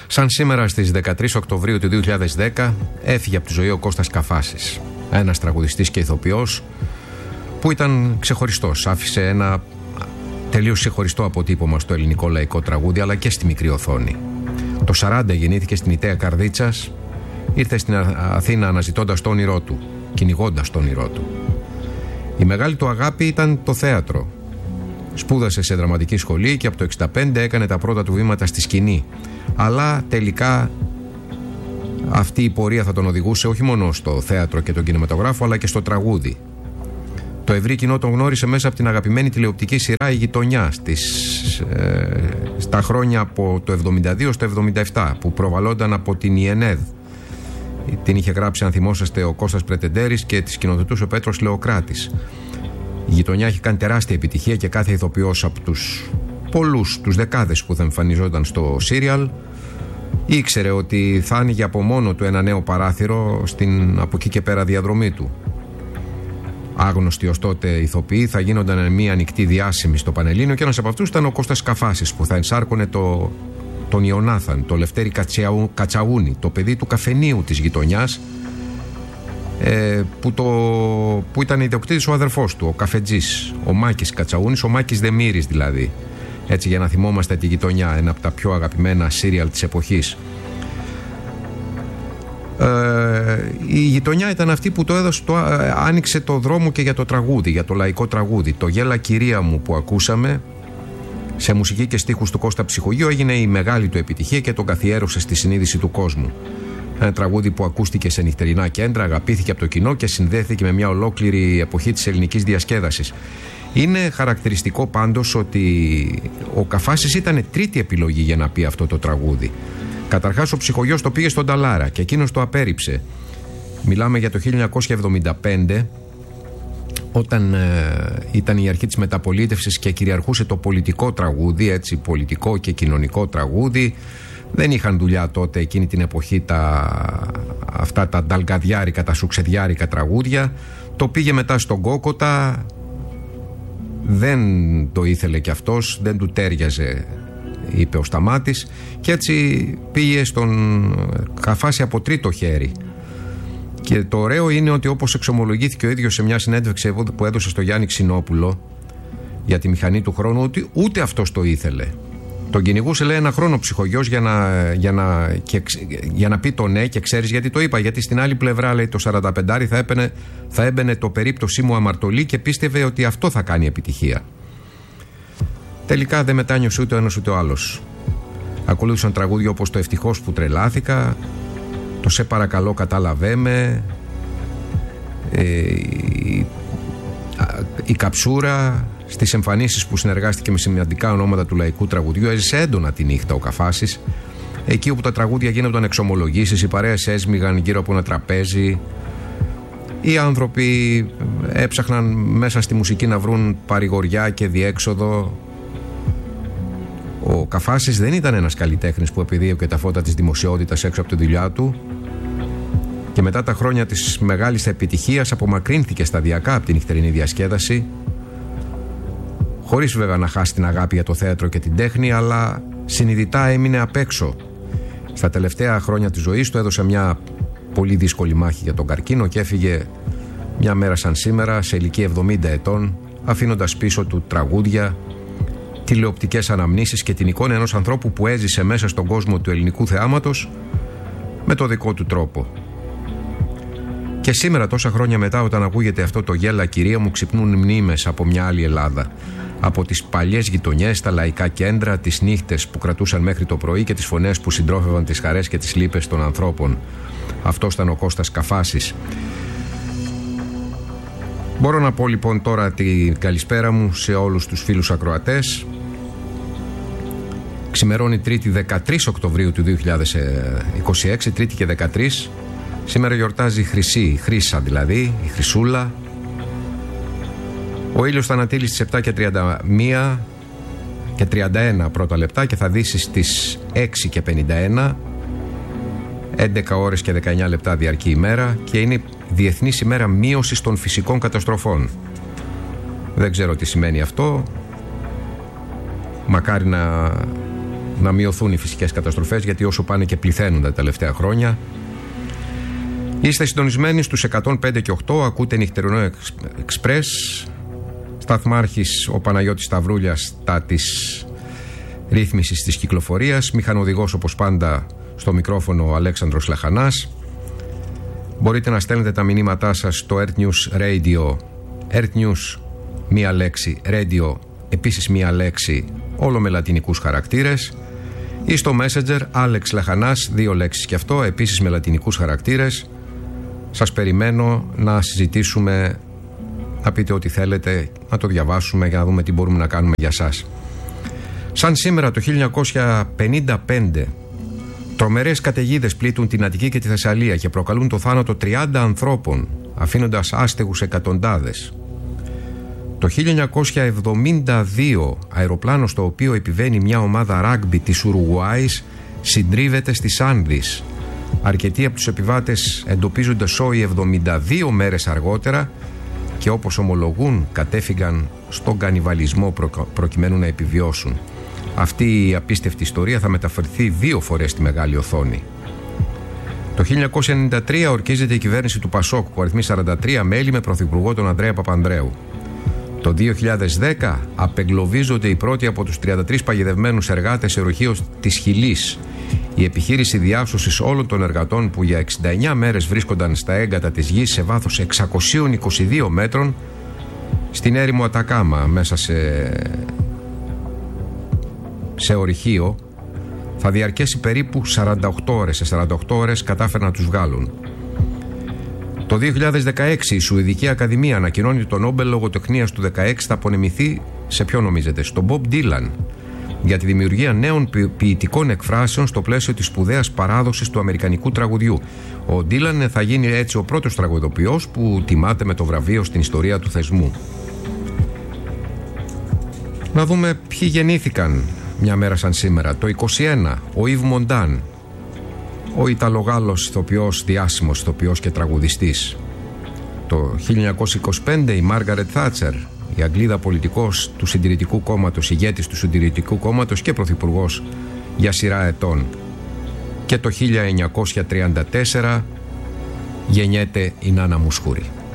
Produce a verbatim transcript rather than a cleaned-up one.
Σαν σήμερα στις δεκατρείς Οκτωβρίου του δύο χιλιάδες δέκα έφυγε από τη ζωή ο Κώστας Καφάσης, ένας τραγουδιστής και ηθοποιός που ήταν ξεχωριστός. Άφησε ένα τελείως ξεχωριστό αποτύπωμα στο ελληνικό λαϊκό τραγούδι αλλά και στη μικρή οθόνη. Το σαράντα γεννήθηκε στην Ιταία Καρδίτσας, ήρθε στην Αθήνα αναζητώντας το όνειρό του, κυνηγώντας το όνειρό του. Η μεγάλη του αγάπη ήταν το θέατρο. Σπούδασε σε δραματική σχολή και από το εξήντα πέντε έκανε τα πρώτα του βήματα στη σκηνή. Αλλά τελικά αυτή η πορεία θα τον οδηγούσε όχι μόνο στο θέατρο και τον κινηματογράφο, αλλά και στο τραγούδι. Το ευρύ κοινό τον γνώρισε μέσα από την αγαπημένη τηλεοπτική σειρά «Η Γειτονιά» στις, ε, στα χρόνια από το εβδομήντα δύο στο εβδομήντα επτά, που προβαλόνταν από την ΙΕΝΕΔ. Την είχε γράψει, αν θυμόσαστε, ο Κώστας Πρετεντέρης και τη σκηνοθετούσε ο Πέτρος Λεοκράτης. Η Γειτονιά έχει κάνει τεράστια επιτυχία και κάθε ηθοποιός από τους πολλούς, τους δεκάδες που θα εμφανιζόταν στο σύριαλ, ήξερε ότι θα άνοιγε από μόνο του ένα νέο παράθυρο στην από εκεί και πέρα διαδρομή του. Άγνωστοι ως τότε ηθοποιοί θα γίνονταν μια ανοιχτή διάσημη στο Πανελλήνιο και ένας από αυτούς ήταν ο Κώστας Καφάσης, που θα ενσάρκωνε το, τον Ιωνάθαν, το Λευτέρη Κατσιαου, Κατσαούνι, το παιδί του καφενείου της γειτονιάς, ε, που, το, που ήταν ιδιοκτήτης ο αδερφός του, ο καφετζής, ο Μάκης Κατσαούνης, ο Μάκης Δεμήρης δηλαδή. Έτσι, για να θυμόμαστε τη Γειτονιά, ένα από τα πιο αγαπημένα σύριαλ της εποχής. Ε, η Γειτονιά ήταν αυτή που το έδωσε, το, ε, άνοιξε το δρόμο και για το τραγούδι, για το λαϊκό τραγούδι. Το «Γέλα κυρία μου» που ακούσαμε, σε μουσική και στίχους του Κώστα Ψυχογείου, έγινε η μεγάλη του επιτυχία και τον καθιέρωσε στη συνείδηση του κόσμου. Ένα τραγούδι που ακούστηκε σε νυχτερινά κέντρα, αγαπήθηκε από το κοινό και συνδέθηκε με μια ολόκληρη εποχή της ελληνικής διασκέδασης. Είναι χαρακτηριστικό πάντως ότι ο Καφάσης ήταν τρίτη επιλογή για να πει αυτό το τραγούδι. Καταρχάς ο Ψυχογιός το πήγε στον Ταλάρα και εκείνος το απέρριψε. Μιλάμε για το χίλια εννιακόσια εβδομήντα πέντε, όταν ε, ήταν η αρχή της μεταπολίτευσης και κυριαρχούσε το πολιτικό τραγούδι, έτσι, πολιτικό και κοινωνικό τραγούδι. Δεν είχαν δουλειά τότε εκείνη την εποχή τα, αυτά τα νταλγκαδιάρικα, τα σουξεδιάρικα τραγούδια. Το πήγε μετά στον Κόκοτα, δεν το ήθελε κι αυτός, δεν του τέριαζε, είπε ο Σταμάτης, και έτσι πήγε στον Καφάση από τρίτο χέρι. Και το ωραίο είναι ότι, όπως εξομολογήθηκε ο ίδιος σε μια συνέντευξη που έδωσε στο Γιάννη Ξινόπουλο για τη μηχανή του χρόνου, ότι ούτε αυτός το ήθελε. Τον κυνηγούσε, λέει, ένα χρόνο Ψυχογιός για να, για, να, και, για να πει το ναι, και ξέρεις γιατί το είπα? Γιατί στην άλλη πλευρά, λέει, το σαρανταπεντάρι θα, έπαινε, θα έμπαινε το περίπτωσή μου αμαρτωλή και πίστευε ότι αυτό θα κάνει επιτυχία. Τελικά δεν μετάνιωσε ούτε ο ένας ούτε ο άλλος. Ακολούθησαν τραγούδια όπως το «Ευτυχώς που τρελάθηκα», το «Σε παρακαλώ κατάλαβέ με», ε, η, η «Καψούρα». Στις εμφανίσεις που συνεργάστηκε με σημαντικά ονόματα του λαϊκού τραγουδιού, έζησε έντονα τη νύχτα ο Καφάσης. Εκεί όπου τα τραγούδια γίνονταν εξομολογήσεις, οι παρέες έσμιγαν γύρω από ένα τραπέζι, οι άνθρωποι έψαχναν μέσα στη μουσική να βρουν παρηγοριά και διέξοδο. Ο Καφάσης δεν ήταν ένας καλλιτέχνης που επιδίωκε τα φώτα της δημοσιότητας έξω από τη δουλειά του, και μετά τα χρόνια της μεγάλης επιτυχίας απομακρύνθηκε σταδιακά από την νυχτερινή διασκέδαση, χωρίς βέβαια να χάσει την αγάπη για το θέατρο και την τέχνη, αλλά συνειδητά έμεινε απ' έξω. Στα τελευταία χρόνια της ζωής του έδωσε μια πολύ δύσκολη μάχη για τον καρκίνο και έφυγε μια μέρα σαν σήμερα, σε ηλικία εβδομήντα ετών, αφήνοντας πίσω του τραγούδια, τηλεοπτικές αναμνήσεις και την εικόνα ενός ανθρώπου που έζησε μέσα στον κόσμο του ελληνικού θεάματος με το δικό του τρόπο. Και σήμερα, τόσα χρόνια μετά, όταν ακούγεται αυτό το «Γέλα κυρία μου», ξυπνούν μνήμες από μια άλλη Ελλάδα. Από τις παλιές γειτονιές, τα λαϊκά κέντρα, τις νύχτες που κρατούσαν μέχρι το πρωί και τις φωνές που συντρόφευαν τις χαρές και τις λύπες των ανθρώπων. Αυτός ήταν ο Κώστας Καφάσης. Μπορώ να πω λοιπόν τώρα την καλησπέρα μου σε όλους τους φίλους ακροατές. Ξημερώνει Τρίτη δεκατρείς Οκτωβρίου του δύο χιλιάδες είκοσι έξι, Τρίτη και δεκατρείς. Σήμερα γιορτάζει η Χρυσή, η Χρύσα δηλαδή, η Χρυσούλα. Ο ήλιος θα ανατείλει στις επτά και τριάντα ένα και τριάντα ένα πρώτα λεπτά και θα δύσει στις έξι και πενήντα ένα. έντεκα ώρες και δεκαεννιά λεπτά διαρκεί η μέρα και είναι Διεθνής ημέρα μείωσης των φυσικών καταστροφών. Δεν ξέρω τι σημαίνει αυτό. Μακάρι να να μειωθούν οι φυσικές καταστροφές, γιατί όσο πάνε και πληθαίνουν τα τελευταία χρόνια. Είστε συντονισμένοι στους εκατόν πέντε και οκτώ, ακούτε νυχτερινό εξπρές. Σταθμάρχης ο Παναγιώτης Σταυρούλιας στα της ρύθμισης της κυκλοφορίας. Μηχανοδηγός όπως πάντα στο μικρόφωνο ο Αλέξανδρος Λαχανάς. Μπορείτε να στέλνετε τα μηνύματά σας στο Earth News Radio, Earth News μία λέξη, Radio επίσης μία λέξη, όλο με λατινικούς χαρακτήρες, ή στο Messenger Alex Λαχανάς, δύο λέξεις και αυτό, επίσης με λατινικούς χαρακτήρες. Σας περιμένω να συζητήσουμε, να πείτε ό,τι θέλετε, να το διαβάσουμε για να δούμε τι μπορούμε να κάνουμε για σας. Σαν σήμερα το χίλια εννιακόσια πενήντα πέντε, τρομερές καταιγίδες πλήττουν την Αττική και τη Θεσσαλία και προκαλούν το θάνατο τριάντα ανθρώπων, αφήνοντας άστεγους εκατοντάδες. Το χίλια εννιακόσια εβδομήντα δύο, αεροπλάνο στο οποίο επιβαίνει μια ομάδα ράγκμπι της Ουρουγουάης συντρίβεται στις Άνδεις. Αρκετοί από τους επιβάτες εντοπίζονται σόι εβδομήντα δύο μέρες αργότερα και όπως ομολογούν κατέφυγαν στον κανιβαλισμό προ... προκειμένου να επιβιώσουν. Αυτή η απίστευτη ιστορία θα μεταφερθεί δύο φορές στη μεγάλη οθόνη. Το χίλια εννιακόσια ενενήντα τρία ορκίζεται η κυβέρνηση του Πασόκ που αριθμεί σαράντα τρία μέλη με πρωθυπουργό τον Ανδρέα Παπανδρέου. Το δύο χιλιάδες δέκα απεγκλωβίζονται οι πρώτοι από τους τριάντα τρεις παγιδευμένους εργάτες σε ορυχείο της Χιλής. Η επιχείρηση διάσωσης όλων των εργατών που για εξήντα εννέα μέρες βρίσκονταν στα έγκατα της γης σε βάθος εξακόσια είκοσι δύο μέτρων στην έρημο Ατακάμα, μέσα σε, σε ορυχείο, θα διαρκέσει περίπου σαράντα οκτώ ώρες. Σε σαράντα οκτώ ώρες κατάφεραν να τους βγάλουν. Το δύο χιλιάδες δεκαέξι η Σουηδική Ακαδημία ανακοινώνει ότι το Νόμπελ Λογοτεχνίας του δεκαέξι θα απονεμηθεί σε ποιο νομίζετε? Στον Μπομπ Ντίλαν, για τη δημιουργία νέων ποιητικών εκφράσεων στο πλαίσιο της σπουδαίας παράδοσης του αμερικανικού τραγουδιού. Ο Ντίλαν θα γίνει έτσι ο πρώτος τραγουδοποιός που τιμάται με το βραβείο στην ιστορία του θεσμού. Να δούμε ποιοι γεννήθηκαν μια μέρα σαν σήμερα. Το είκοσι ένα, ο Ιβ Μοντάν, ο Ιταλογάλλος ηθοποιός, διάσημος ηθοποιός και τραγουδιστής. Το χίλια εννιακόσια είκοσι πέντε, η Μάργαρετ Θάτσερ, η Αγγλίδα πολιτικός του Συντηρητικού Κόμματος, ηγέτης του Συντηρητικού Κόμματος και πρωθυπουργός για σειρά ετών. Και το χίλια εννιακόσια τριάντα τέσσερα γεννιέται η Νάνα Μουσχούρη.